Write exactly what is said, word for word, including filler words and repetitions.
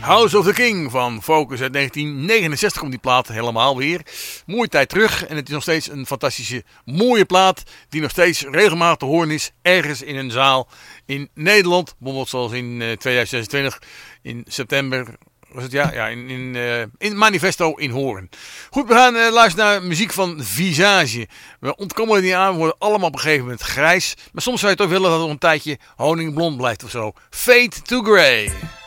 House of the King van Focus uit negentien negenenzestig komt die plaat helemaal weer. Mooie tijd terug en het is nog steeds een fantastische mooie plaat die nog steeds regelmatig te horen is ergens in een zaal in Nederland. Bijvoorbeeld zoals in uh, tweeduizend zesentwintig in september was het ja, ja in, in, uh, in Manifesto in Hoorn. Goed, we gaan uh, luisteren naar muziek van Visage. We ontkomen er niet aan, we worden allemaal op een gegeven moment grijs. Maar soms zou je toch willen dat er een tijdje honingblond blijft of zo. Fade to Grey.